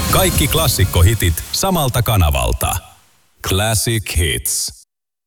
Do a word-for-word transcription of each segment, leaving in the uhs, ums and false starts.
Kaikki klassikkohitit samalta kanavalta. Classic Hits.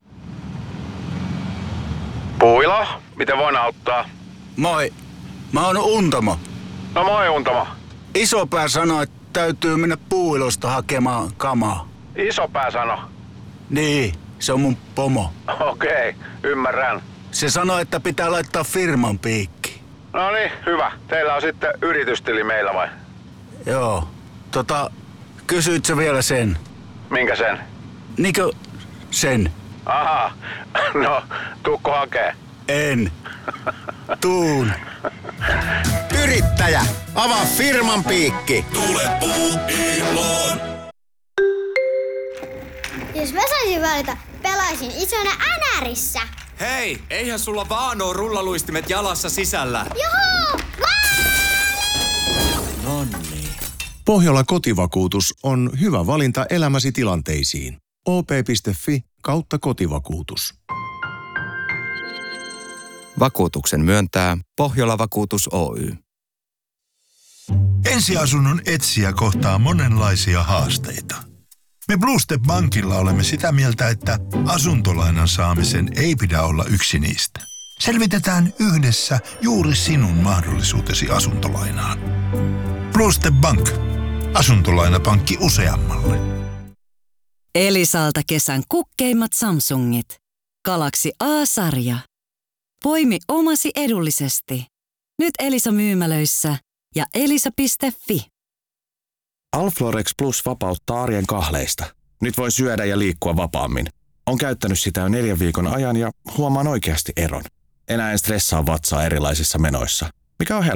Puilo, miten voin auttaa? Moi, mä oon Untamo. No moi Untamo. Isopää sanoi, että täytyy mennä Puuilosta hakemaan kamaa. Isopää sano. Niin, se on mun pomo. Okei, okay, ymmärrän. Se sanoi, että pitää laittaa firman piikki. No niin, hyvä. Teillä on sitten yritystili meillä vai? Joo. Tota, kysyit sä vielä sen? Minkä sen? Niinkö sen? Aha, no tuukko hakee? En. Tuun. Yrittäjä, avaa firman piikki. Tule Puuiloon. Jos mä saisin valita, pelaisin isona Änärissä. Hei, eihän sulla vaan oo rullaluistimet jalassa sisällä. Juhu! Nonni. Pohjola kotivakuutus on hyvä valinta elämäsi tilanteisiin. o p piste f i kautta kotivakuutus. Vakuutuksen myöntää Pohjola Vakuutus Oy. Ensiasunnon etsijä kohtaa monenlaisia haasteita. Me Blue Step Bankilla olemme sitä mieltä, että asuntolainan saamisen ei pidä olla yksi niistä. Selvitetään yhdessä juuri sinun mahdollisuutesi asuntolainaan. Blue Step Bank. Asuntolainapankki useammalle. Elisalta kesän kukkeimmat Samsungit. Galaxy A-sarja. Poimi omasi edullisesti. Nyt Elisa myymälöissä ja elisa piste f i. Alflorex Plus vapauttaa arjen kahleista. Nyt voi syödä ja liikkua vapaammin. On käyttänyt sitä jo neljän viikon ajan ja huomaan oikeasti eron. Enää en stressaa vatsaa erilaisissa menoissa, mikä on helppoa.